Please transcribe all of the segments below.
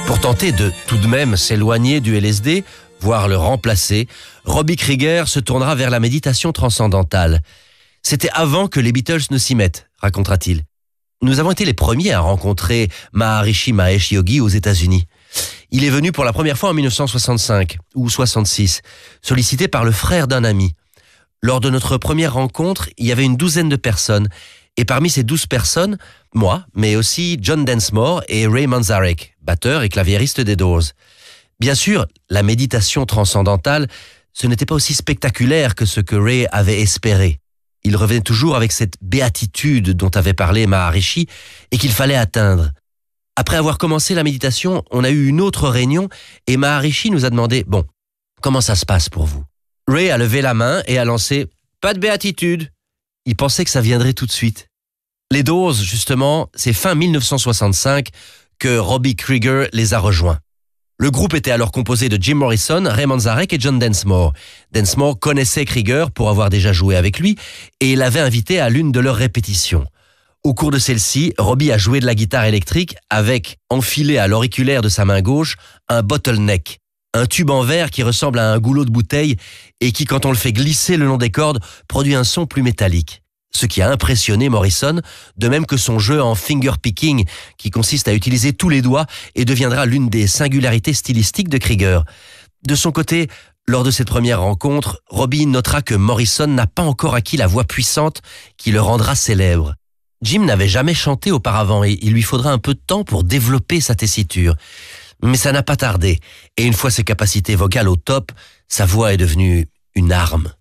Pour tenter de tout de même s'éloigner du LSD, voire le remplacer, Robbie Krieger se tournera vers la méditation transcendantale. C'était avant que les Beatles ne s'y mettent, racontera-t-il. Nous avons été les premiers à rencontrer Maharishi Mahesh Yogi aux États-Unis. Il est venu pour la première fois en 1965 ou 66, sollicité par le frère d'un ami. Lors de notre première rencontre, il y avait une douzaine de personnes. Et parmi ces 12 personnes, moi, mais aussi John Densmore et Ray Manzarek, batteur et claviériste des Doors. Bien sûr, la méditation transcendantale, ce n'était pas aussi spectaculaire que ce que Ray avait espéré. Il revenait toujours avec cette béatitude dont avait parlé Maharishi et qu'il fallait atteindre. Après avoir commencé la méditation, on a eu une autre réunion et Maharishi nous a demandé « Bon, comment ça se passe pour vous ?» Ray a levé la main et a lancé « Pas de béatitude !» Il pensait que ça viendrait tout de suite. Les Doors, justement, c'est fin 1965 que Robbie Krieger les a rejoints. Le groupe était alors composé de Jim Morrison, Ray Manzarek et John Densmore. Densmore connaissait Krieger pour avoir déjà joué avec lui et l'avait invité à l'une de leurs répétitions. Au cours de celle-ci, Robbie a joué de la guitare électrique avec, enfilé à l'auriculaire de sa main gauche, un bottleneck, un tube en verre qui ressemble à un goulot de bouteille et qui, quand on le fait glisser le long des cordes, produit un son plus métallique. Ce qui a impressionné Morrison, de même que son jeu en fingerpicking, qui consiste à utiliser tous les doigts et deviendra l'une des singularités stylistiques de Krieger. De son côté, lors de cette première rencontre, Robbie notera que Morrison n'a pas encore acquis la voix puissante qui le rendra célèbre. Jim n'avait jamais chanté auparavant et il lui faudra un peu de temps pour développer sa tessiture. Mais ça n'a pas tardé, et une fois ses capacités vocales au top, sa voix est devenue une arme.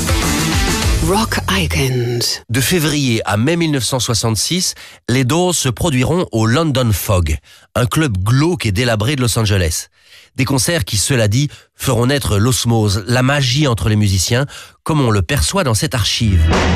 Rock Icons. De février à mai 1966, les Doors se produiront au London Fog, un club glauque et délabré de Los Angeles. Des concerts qui, cela dit, feront naître l'osmose, la magie entre les musiciens, comme on le perçoit dans cette archive.